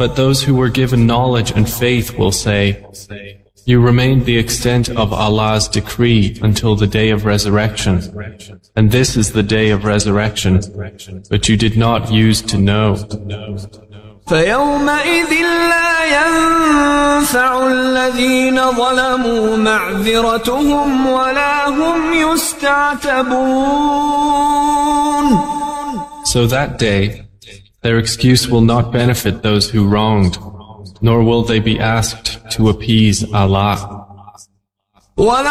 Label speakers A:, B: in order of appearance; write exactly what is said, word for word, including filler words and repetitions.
A: But those who were given knowledge and faith will say, you remained the extent of Allah's decree until the day of resurrection. And this is the day of resurrection, but you did not use to know.
B: فَيَوْمَئِذٍ لَا يَنفَعُ الَّذِينَ ظَلَمُوا مَعْذِرَتُهُمْ وَلَا هُمْ يُسْتَعْتَبُونَ. So that day, their excuse will not benefit those who wronged, nor will they be asked to appease Allah.